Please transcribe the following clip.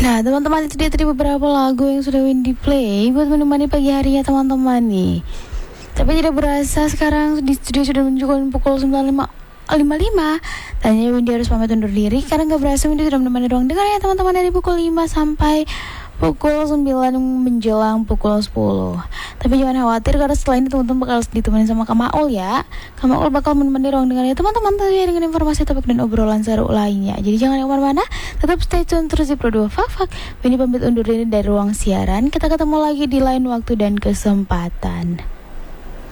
Nah, teman-teman, itu dia tadi beberapa lagu yang sudah Windy play buat menemani pagi hari ya teman-teman nih. Tapi tidak berasa sekarang di studio sudah menunjukkan pukul 9.55. Tanya Windy harus pamit undur diri karena gak berasa Windy sudah menemani ruang dengar ya teman-teman dari pukul 5 sampai pukul 9 menjelang pukul 10. Tapi jangan khawatir karena setelah ini teman-teman bakal ditemani sama Kak Maul ya. Kak Maul bakal menemani ruang dengar ya teman-teman tentunya dengan informasi topik dan obrolan seru lainnya. Jadi jangan kemana-mana, tetap stay tune terus di Pro 2 Fak. Windy pamit undur diri dari ruang siaran. Kita ketemu lagi di lain waktu dan kesempatan.